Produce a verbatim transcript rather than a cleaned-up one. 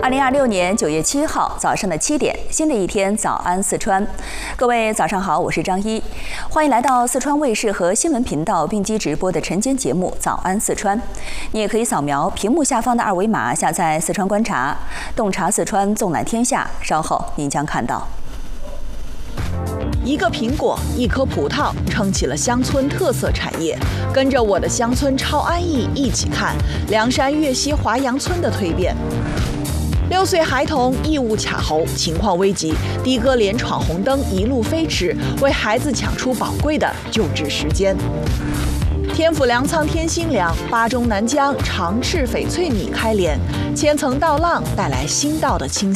二零二六年九月七号早上的七点，新的一天，早安四川，各位早上好，我是张一，欢迎来到四川卫视和新闻频道并机直播的晨间节目《早安四川》。你也可以扫描屏幕下方的二维码，下载四川观察，洞察四川，纵览天下。稍后您将看到。 一个苹果，一颗葡萄，撑起了乡村特色产业。跟着我的乡村超安逸一起看凉山岳西华阳村的蜕变。六岁孩童异物卡喉，情况危急，的哥连闯红灯，一路飞驰，为孩子抢出宝贵的救治时间。天府粮仓天心粮，巴中南疆长翅翡翠米开镰，千层稻浪带来新稻的清香。